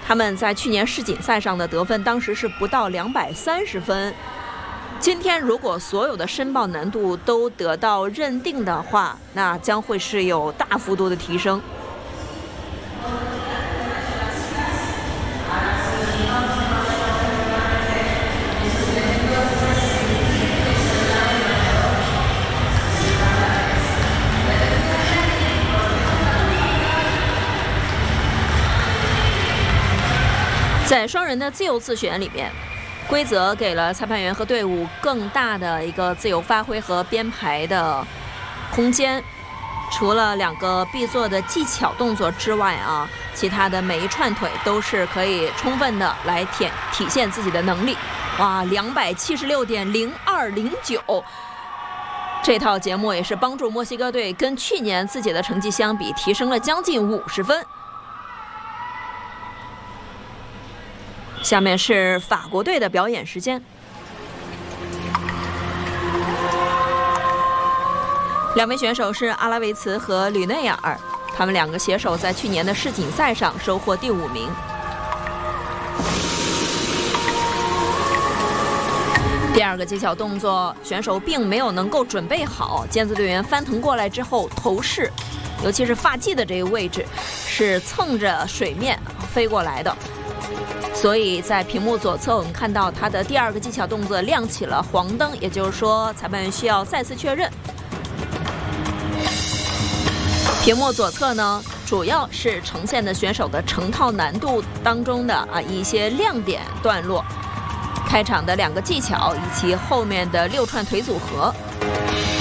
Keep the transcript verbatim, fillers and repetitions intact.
他们在去年世锦赛上的得分当时是不到两百三十分。今天如果所有的申报难度都得到认定的话，那将会是有大幅度的提升。在双人的自由自选里面，规则给了裁判员和队伍更大的一个自由发挥和编排的空间。除了两个必做的技巧动作之外啊，其他的每一串腿都是可以充分的来体体现自己的能力。哇，两百七十六点零二零九，这套节目也是帮助墨西哥队跟去年自己的成绩相比提升了将近五十分。下面是法国队的表演时间。两位选手是阿拉维茨和吕内尔，他们两个携手在去年的世锦赛上收获第五名。第二个技巧动作，选手并没有能够准备好，毽子队员翻腾过来之后头饰，尤其是发髻的这个位置是蹭着水面飞过来的。所以在屏幕左侧我们看到他的第二个技巧动作亮起了黄灯，也就是说裁判员需要再次确认。屏幕左侧呢，主要是呈现的选手的成套难度当中的啊一些亮点段落，开场的两个技巧以及后面的六串腿组合。